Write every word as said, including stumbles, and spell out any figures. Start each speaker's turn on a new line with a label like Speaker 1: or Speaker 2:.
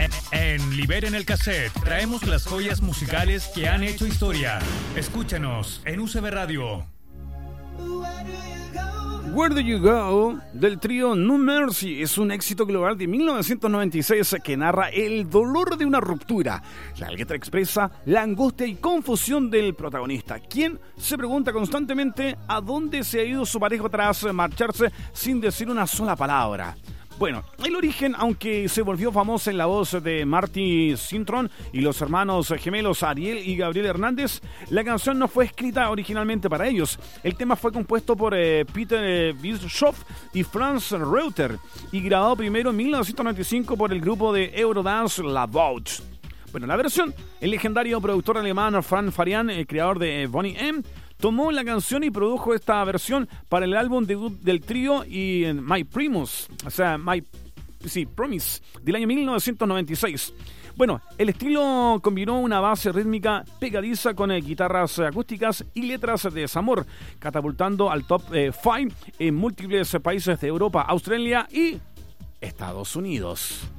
Speaker 1: En Liberen el Cassette traemos las joyas musicales que han hecho historia. Escúchanos en U C B Radio.
Speaker 2: Where Do You Go, del trío No Mercy, es un éxito global de mil novecientos noventa y seis que narra el dolor de una ruptura. La letra expresa la angustia y confusión del protagonista, quien se pregunta constantemente a dónde se ha ido su pareja tras marcharse sin decir una sola palabra. Bueno, el origen, aunque se volvió famosa en la voz de Marty Sintron y los hermanos gemelos Ariel y Gabriel Hernández, la canción no fue escrita originalmente para ellos. El tema fue compuesto por eh, Peter Bischoff y Franz Reuter y grabado primero en mil novecientos noventa y cinco por el grupo de Eurodance La Vouch. Bueno, la versión, el legendario productor alemán Frank Farian, el creador de eh, Boney M., tomó la canción y produjo esta versión para el álbum debut del trío y My Primus, o sea, My sí, Promise, del año mil novecientos noventa y seis. Bueno, el estilo combinó una base rítmica pegadiza con eh, guitarras acústicas y letras de desamor, catapultando al top cinco eh, en múltiples países de Europa, Australia y Estados Unidos.